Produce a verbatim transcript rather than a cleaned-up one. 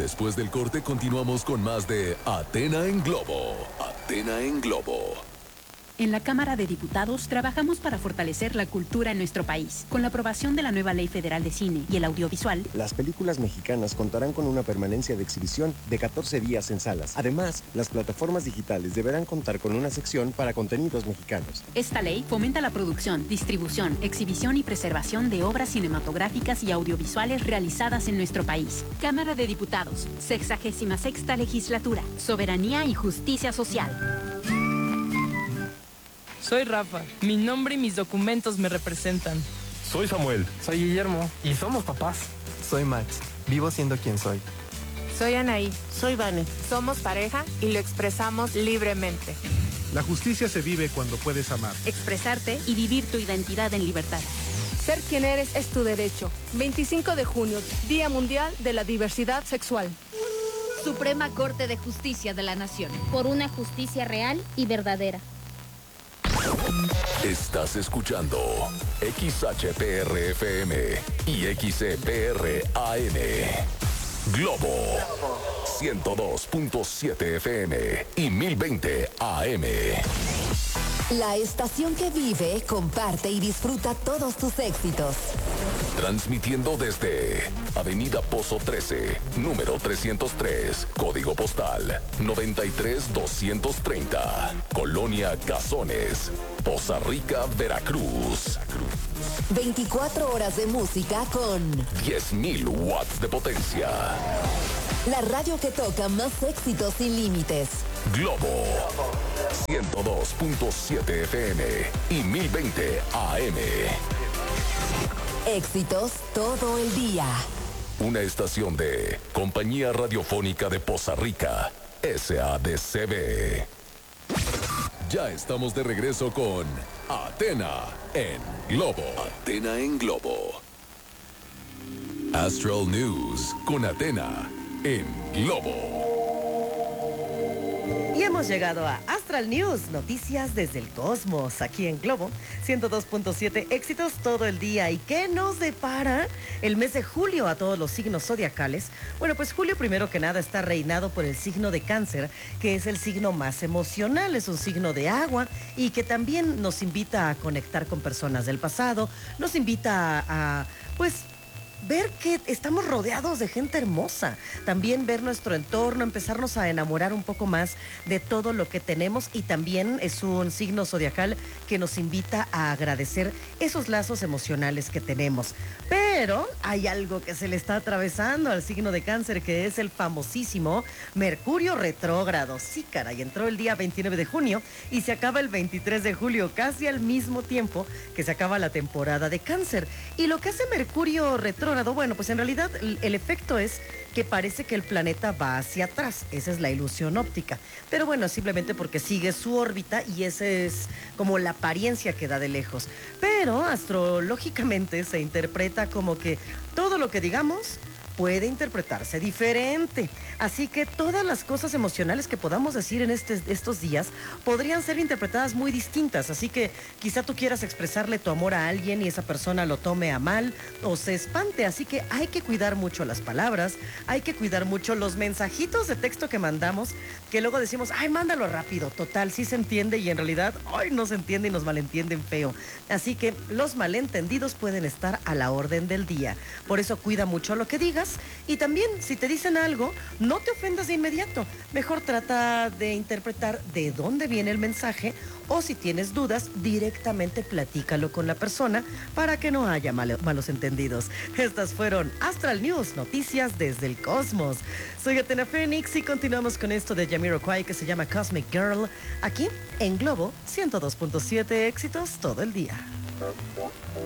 Después del corte continuamos con más de Athena en Globo. Athena en Globo. En la Cámara de Diputados trabajamos para fortalecer la cultura en nuestro país. Con la aprobación de la nueva Ley Federal de Cine y el Audiovisual, las películas mexicanas contarán con una permanencia de exhibición de catorce días en salas. Además, las plataformas digitales deberán contar con una sección para contenidos mexicanos. Esta ley fomenta la producción, distribución, exhibición y preservación de obras cinematográficas y audiovisuales realizadas en nuestro país. Cámara de Diputados, sexagésima sexta legislatura, soberanía y justicia social. Soy Rafa. Mi nombre y mis documentos me representan. Soy Samuel. Soy Guillermo. Y somos papás. Soy Max. Vivo siendo quien soy. Soy Anaí. Soy Vane. Somos pareja y lo expresamos libremente. La justicia se vive cuando puedes amar. Expresarte y vivir tu identidad en libertad. Ser quien eres es tu derecho. veinticinco de junio, Día Mundial de la Diversidad Sexual. Suprema Corte de Justicia de la Nación. Por una justicia real y verdadera. Estás escuchando X H P R F M y X E P R A M. Globo ciento dos punto siete F M y mil veinte A M. La estación que vive, comparte y disfruta todos tus éxitos. Transmitiendo desde Avenida Pozo trece, número trescientos tres, código postal noventa y tres doscientos treinta, Colonia Cazones, Poza Rica, Veracruz. veinticuatro horas de música con diez mil watts de potencia. La radio que toca más éxitos sin límites. Globo ciento dos punto siete F M y mil veinte A M. Éxitos todo el día. Una estación de Compañía Radiofónica de Poza Rica, S A D C B. Ya estamos de regreso con Athena en Globo. Athena en Globo. Astral News con Athena en Globo. Y hemos llegado a Astral News, noticias desde el cosmos, aquí en Globo ciento dos punto siete, éxitos todo el día. ¿Y qué nos depara el mes de julio a todos los signos zodiacales? Bueno, pues julio primero que nada está reinado por el signo de Cáncer, que es el signo más emocional, es un signo de agua y que también nos invita a conectar con personas del pasado, nos invita a, a pues... ver que estamos rodeados de gente hermosa, también ver nuestro entorno, empezarnos a enamorar un poco más de todo lo que tenemos, y también es un signo zodiacal que nos invita a agradecer esos lazos emocionales que tenemos. Pero hay algo que se le está atravesando al signo de Cáncer, que es el famosísimo Mercurio retrógrado. Sí, caray, entró el día veintinueve de junio y se acaba el veintitrés de julio, casi al mismo tiempo que se acaba la temporada de Cáncer. Y lo que hace Mercurio retrógrado, bueno, pues en realidad el, el efecto es que parece que el planeta va hacia atrás. Esa es la ilusión óptica. Pero bueno, simplemente porque sigue su órbita y esa es como la apariencia que da de lejos. Pero astrológicamente se interpreta como que todo lo que digamos puede interpretarse diferente. Así que todas las cosas emocionales que podamos decir en este, estos días podrían ser interpretadas muy distintas. Así que quizá tú quieras expresarle tu amor a alguien y esa persona lo tome a mal o se espante. Así que hay que cuidar mucho las palabras, hay que cuidar mucho los mensajitos de texto que mandamos, que luego decimos, ay, mándalo rápido. Total, sí se entiende y en realidad, ay, no se entiende y nos malentienden feo. Así que los malentendidos pueden estar a la orden del día. Por eso cuida mucho lo que digas. Y también, si te dicen algo, no te ofendas de inmediato. Mejor trata de interpretar de dónde viene el mensaje, o si tienes dudas, directamente platícalo con la persona para que no haya mal, malos entendidos. Estas fueron Astral News, noticias desde el cosmos. Soy Athena Fénix y continuamos con esto de Jamiroquai que se llama Cosmic Girl, aquí en Globo ciento dos punto siete, éxitos todo el día.